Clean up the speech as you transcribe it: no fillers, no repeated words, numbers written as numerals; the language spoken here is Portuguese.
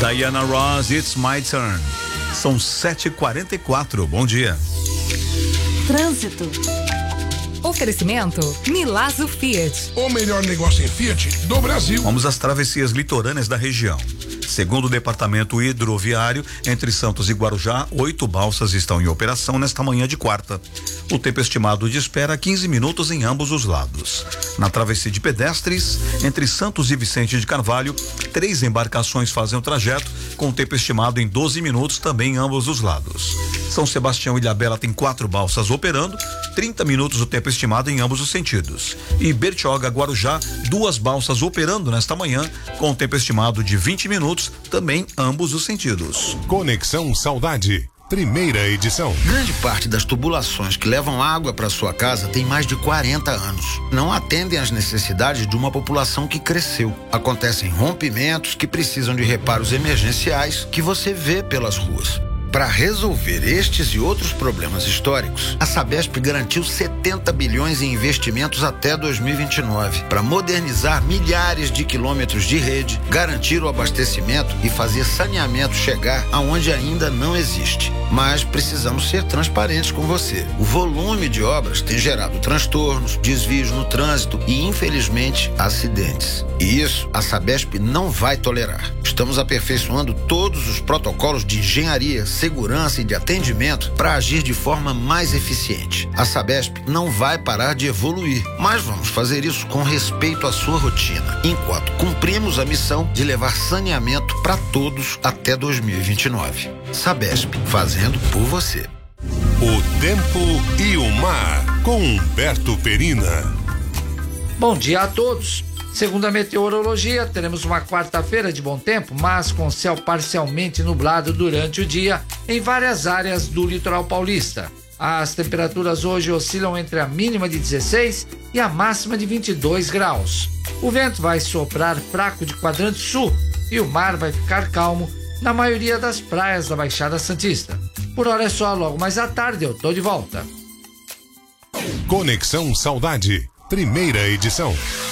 Diana Ross, It's My Turn. São 7h44. Bom dia. Trânsito. Oferecimento Milazzo Fiat. O melhor negócio em Fiat do Brasil. Vamos às travessias litorâneas da região. Segundo o Departamento Hidroviário, entre Santos e Guarujá, 8 balsas estão em operação nesta manhã de quarta. O tempo estimado de espera 15 minutos em ambos os lados. Na travessia de pedestres, entre Santos e Vicente de Carvalho, 3 embarcações fazem o trajeto, com tempo estimado em 12 minutos também em ambos os lados. São Sebastião e Ilhabela tem 4 balsas operando, 30 minutos o tempo estimado em ambos os sentidos. E Bertioga, Guarujá, 2 balsas operando nesta manhã, com tempo estimado de 20 minutos, também ambos os sentidos. Conexão Saudade, primeira edição. Grande parte das tubulações que levam água para sua casa tem mais de 40 anos. Não atendem às necessidades de uma população que cresceu. Acontecem rompimentos que precisam de reparos emergenciais que você vê pelas ruas. Para resolver estes e outros problemas históricos, a Sabesp garantiu 70 bilhões em investimentos até 2029 para modernizar milhares de quilômetros de rede, garantir o abastecimento e fazer saneamento chegar aonde ainda não existe. Mas precisamos ser transparentes com você. O volume de obras tem gerado transtornos, desvios no trânsito e, infelizmente, acidentes. E isso a Sabesp não vai tolerar. Estamos aperfeiçoando todos os protocolos de engenharia, segurança e de atendimento para agir de forma mais eficiente. A Sabesp não vai parar de evoluir, mas vamos fazer isso com respeito à sua rotina, enquanto cumprimos a missão de levar saneamento para todos até 2029. Sabesp, fazendo por você. O tempo e o mar, com Humberto Perina. Bom dia a todos. Segundo a meteorologia, teremos uma quarta-feira de bom tempo, mas com céu parcialmente nublado durante o dia em várias áreas do litoral paulista. As temperaturas hoje oscilam entre a mínima de 16 e a máxima de 22 graus. O vento vai soprar fraco de quadrante sul e o mar vai ficar calmo na maioria das praias da Baixada Santista. Por hora é só, logo mais à tarde eu tô de volta. Conexão Saudade, primeira edição.